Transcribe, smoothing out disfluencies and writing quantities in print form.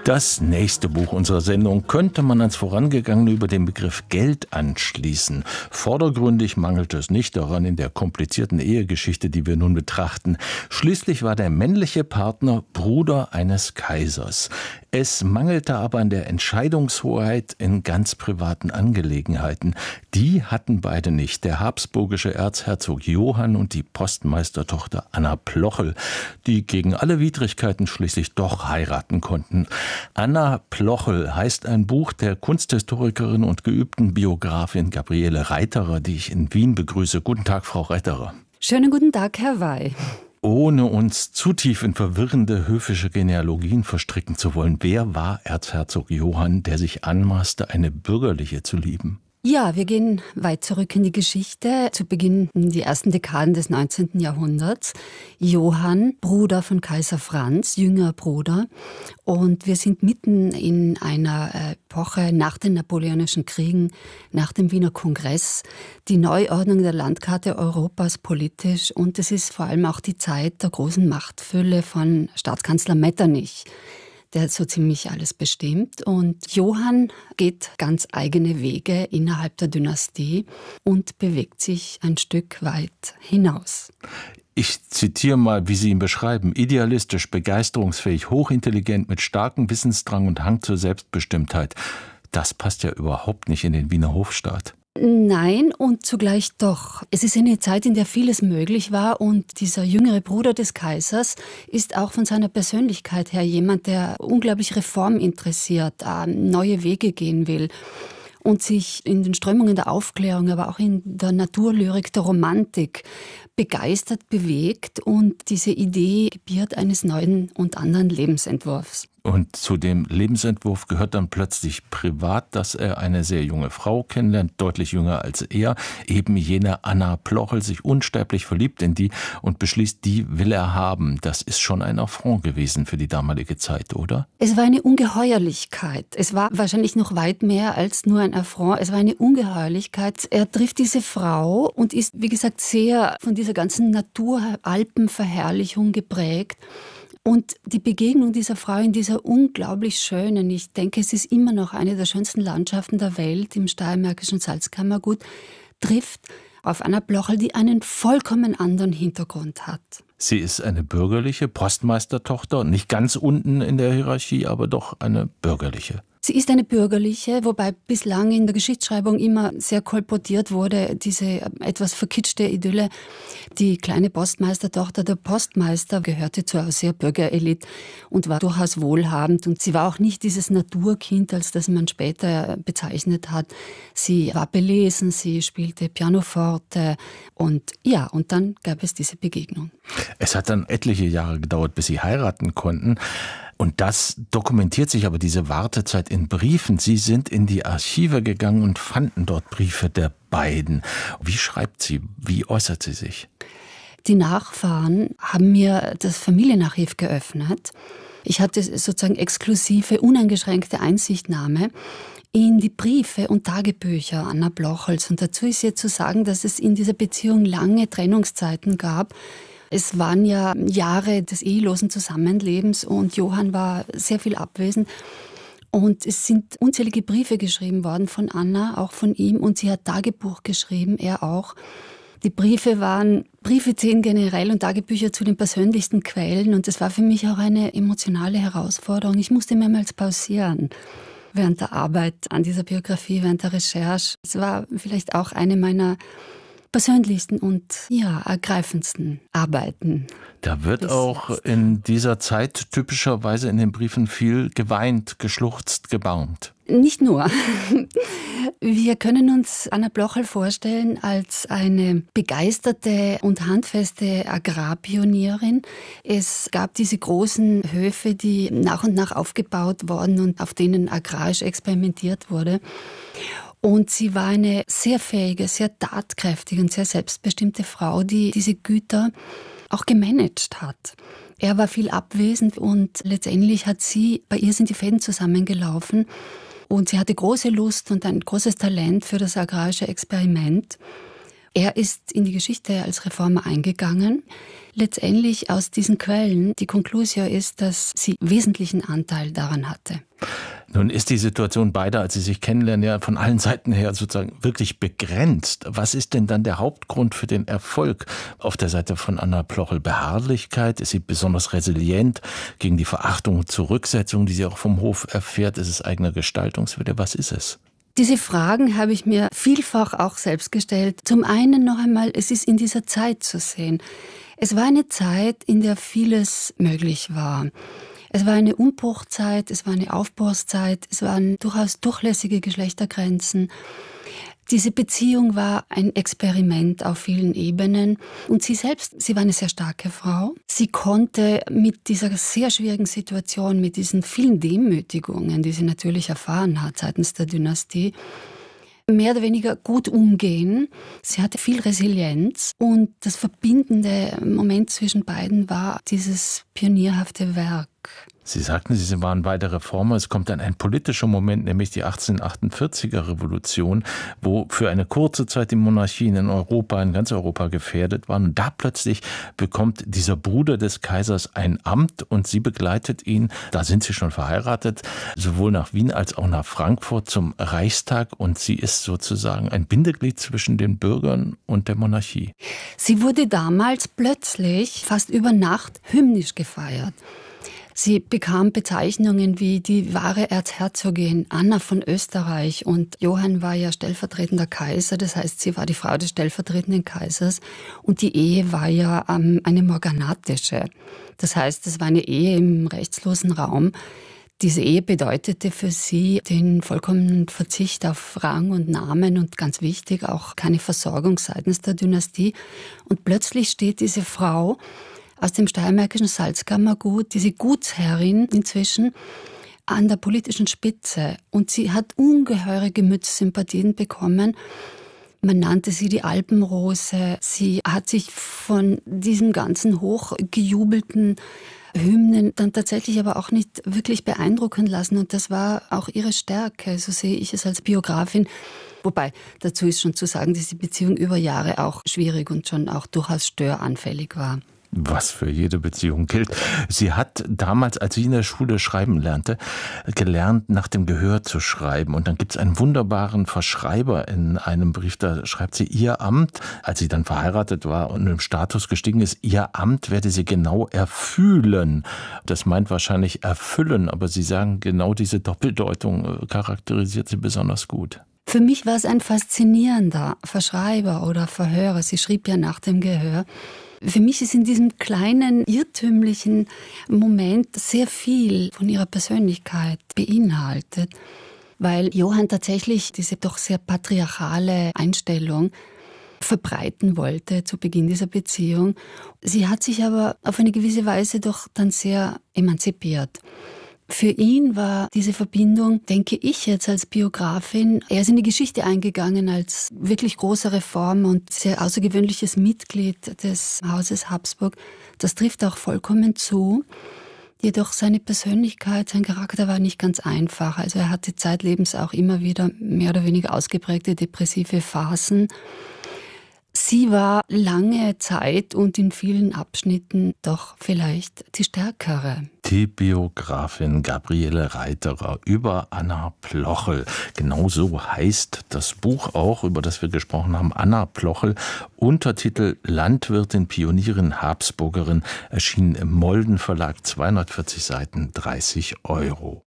Das nächste Buch unserer Sendung könnte man ans Vorangegangene über den Begriff Geld anschließen. Vordergründig mangelte es nicht daran in der komplizierten Ehegeschichte, die wir nun betrachten. Schließlich war der männliche Partner Bruder eines Kaisers. Es mangelte aber an der Entscheidungshoheit in ganz privaten Angelegenheiten. Die hatten beide nicht, der habsburgische Erzherzog Johann und die Postmeistertochter Anna Plochel, die gegen alle Widrigkeiten schließlich doch heiraten konnten. Anna Plochel heißt ein Buch der Kunsthistorikerin und geübten Biografin Gabriele Reiterer, die ich in Wien begrüße. Guten Tag, Frau Reiterer. Schönen guten Tag, Herr Wey. Ohne uns zu tief in verwirrende höfische Genealogien verstricken zu wollen, wer war Erzherzog Johann, der sich anmaßte, eine bürgerliche zu lieben? Ja, wir gehen weit zurück in die Geschichte, zu Beginn in die ersten Dekaden des 19. Jahrhunderts. Johann, Bruder von Kaiser Franz, jüngerer Bruder. Und wir sind mitten in einer Epoche nach den Napoleonischen Kriegen, nach dem Wiener Kongress, die Neuordnung der Landkarte Europas politisch. Und es ist vor allem auch die Zeit der großen Machtfülle von Staatskanzler Metternich, der so ziemlich alles bestimmt. Und Johann geht ganz eigene Wege innerhalb der Dynastie und bewegt sich ein Stück weit hinaus. Ich zitiere mal, wie Sie ihn beschreiben. Idealistisch, begeisterungsfähig, hochintelligent, mit starkem Wissensdrang und Hang zur Selbstbestimmtheit. Das passt ja überhaupt nicht in den Wiener Hofstaat. Nein und zugleich doch. Es ist eine Zeit, in der vieles möglich war und dieser jüngere Bruder des Kaisers ist auch von seiner Persönlichkeit her jemand, der unglaublich reforminteressiert, neue Wege gehen will und sich in den Strömungen der Aufklärung, aber auch in der Naturlyrik, der Romantik begeistert bewegt und diese Idee gebiert eines neuen und anderen Lebensentwurfs. Und zu dem Lebensentwurf gehört dann plötzlich privat, dass er eine sehr junge Frau kennenlernt, deutlich jünger als er, eben jene Anna Plochel, sich unsterblich verliebt in die und beschließt, die will er haben. Das ist schon ein Affront gewesen für die damalige Zeit, oder? Es war eine Ungeheuerlichkeit. Es war wahrscheinlich noch weit mehr als nur ein Affront. Es war eine Ungeheuerlichkeit. Er trifft diese Frau und ist, wie gesagt, sehr von dieser ganzen Natur-Alpenverherrlichung geprägt. Und die Begegnung dieser Frau in dieser unglaublich schönen, ich denke, es ist immer noch eine der schönsten Landschaften der Welt, im steiermärkischen Salzkammergut, trifft auf Anna Plochel, die einen vollkommen anderen Hintergrund hat. Sie ist eine bürgerliche Postmeistertochter, nicht ganz unten in der Hierarchie, aber doch eine bürgerliche. Sie ist eine bürgerliche, wobei bislang in der Geschichtsschreibung immer sehr kolportiert wurde, diese etwas verkitschte Idylle. Die kleine Postmeistertochter, der Postmeister, gehörte zur sehr Bürgerelite und war durchaus wohlhabend. Und sie war auch nicht dieses Naturkind, als das man später bezeichnet hat. Sie war belesen, sie spielte Pianoforte und ja, und dann gab es diese Begegnung. Es hat dann etliche Jahre gedauert, bis sie heiraten konnten. Und das dokumentiert sich aber, diese Wartezeit, in Briefen. Sie sind in die Archive gegangen und fanden dort Briefe der beiden. Wie schreibt sie? Wie äußert sie sich? Die Nachfahren haben mir das Familienarchiv geöffnet. Ich hatte sozusagen exklusive, uneingeschränkte Einsichtnahme in die Briefe und Tagebücher Anna Plochels. Und dazu ist jetzt zu sagen, dass es in dieser Beziehung lange Trennungszeiten gab. Es waren ja Jahre des ehelosen Zusammenlebens und Johann war sehr viel abwesend. Und es sind unzählige Briefe geschrieben worden von Anna, auch von ihm. Und sie hat Tagebuch geschrieben, er auch. Die Briefe ziehen generell und Tagebücher zu den persönlichsten Quellen. Und das war für mich auch eine emotionale Herausforderung. Ich musste mehrmals pausieren während der Arbeit an dieser Biografie, während der Recherche. Es war vielleicht auch eine meiner persönlichsten und ergreifendsten Arbeiten. Da wird auch in dieser Zeit typischerweise in den Briefen viel geweint, geschluchzt, gebarmt. Nicht nur. Wir können uns Anna Plochel vorstellen als eine begeisterte und handfeste Agrarpionierin. Es gab diese großen Höfe, die nach und nach aufgebaut wurden und auf denen agrarisch experimentiert wurde. Und sie war eine sehr fähige, sehr tatkräftige und sehr selbstbestimmte Frau, die diese Güter auch gemanagt hat. Er war viel abwesend und letztendlich bei ihr sind die Fäden zusammengelaufen. Und sie hatte große Lust und ein großes Talent für das agrarische Experiment. Er ist in die Geschichte als Reformer eingegangen. Letztendlich aus diesen Quellen, die Conclusio ist, dass sie wesentlichen Anteil daran hatte. Nun ist die Situation beider, als sie sich kennenlernen, ja von allen Seiten her sozusagen wirklich begrenzt. Was ist denn dann der Hauptgrund für den Erfolg auf der Seite von Anna Plochel? Beharrlichkeit? Ist sie besonders resilient gegen die Verachtung und Zurücksetzung, die sie auch vom Hof erfährt? Ist es eigener Gestaltungswille? Was ist es? Diese Fragen habe ich mir vielfach auch selbst gestellt. Zum einen noch einmal, es ist in dieser Zeit zu sehen. Es war eine Zeit, in der vieles möglich war. Es war eine Umbruchzeit, es war eine Aufbruchszeit, es waren durchaus durchlässige Geschlechtergrenzen. Diese Beziehung war ein Experiment auf vielen Ebenen. Und sie selbst, sie war eine sehr starke Frau. Sie konnte mit dieser sehr schwierigen Situation, mit diesen vielen Demütigungen, die sie natürlich erfahren hat seitens der Dynastie, mehr oder weniger gut umgehen. Sie hatte viel Resilienz und das verbindende Moment zwischen beiden war dieses pionierhafte Werk. Sie sagten, Sie waren beide Reformer. Es kommt dann ein politischer Moment, nämlich die 1848er Revolution, wo für eine kurze Zeit die Monarchien in Europa, in ganz Europa gefährdet waren. Und da plötzlich bekommt dieser Bruder des Kaisers ein Amt und sie begleitet ihn, da sind sie schon verheiratet, sowohl nach Wien als auch nach Frankfurt zum Reichstag. Und sie ist sozusagen ein Bindeglied zwischen den Bürgern und der Monarchie. Sie wurde damals plötzlich fast über Nacht hymnisch gefeiert. Sie bekam Bezeichnungen wie die wahre Erzherzogin Anna von Österreich und Johann war ja stellvertretender Kaiser, das heißt, sie war die Frau des stellvertretenden Kaisers und die Ehe war ja eine morganatische. Das heißt, es war eine Ehe im rechtslosen Raum. Diese Ehe bedeutete für sie den vollkommenen Verzicht auf Rang und Namen und ganz wichtig auch keine Versorgung seitens der Dynastie. Und plötzlich steht diese Frau aus dem steiermärkischen Salzkammergut, diese Gutsherrin inzwischen, an der politischen Spitze. Und sie hat ungeheure Gemütssympathien bekommen. Man nannte sie die Alpenrose. Sie hat sich von diesen ganzen hochgejubelten Hymnen dann tatsächlich aber auch nicht wirklich beeindrucken lassen. Und das war auch ihre Stärke. So sehe ich es als Biografin. Wobei, dazu ist schon zu sagen, dass die Beziehung über Jahre auch schwierig und schon auch durchaus störanfällig war. Was für jede Beziehung gilt. Sie hat damals, als sie in der Schule schreiben lernte, gelernt, nach dem Gehör zu schreiben. Und dann gibt es einen wunderbaren Verschreiber in einem Brief, da schreibt sie, ihr Amt, als sie dann verheiratet war und im Status gestiegen ist, ihr Amt werde sie genau erfühlen. Das meint wahrscheinlich erfüllen, aber Sie sagen, genau diese Doppeldeutung charakterisiert sie besonders gut. Für mich war es ein faszinierender Verschreiber oder Verhörer. Sie schrieb ja nach dem Gehör. Für mich ist in diesem kleinen, irrtümlichen Moment sehr viel von ihrer Persönlichkeit beinhaltet, weil Johann tatsächlich diese doch sehr patriarchale Einstellung verbreiten wollte zu Beginn dieser Beziehung. Sie hat sich aber auf eine gewisse Weise doch dann sehr emanzipiert. Für ihn war diese Verbindung, denke ich jetzt als Biografin, er ist in die Geschichte eingegangen als wirklich großer Reformer und sehr außergewöhnliches Mitglied des Hauses Habsburg. Das trifft auch vollkommen zu. Jedoch seine Persönlichkeit, sein Charakter war nicht ganz einfach. Also er hatte zeitlebens auch immer wieder mehr oder weniger ausgeprägte depressive Phasen. Sie war lange Zeit und in vielen Abschnitten doch vielleicht die stärkere. Die Biografin Gabriele Reiterer über Anna Plochel. Genauso heißt das Buch auch, über das wir gesprochen haben, Anna Plochel. Untertitel Landwirtin, Pionierin, Habsburgerin, erschienen im Molden Verlag, 240 Seiten, 30 €.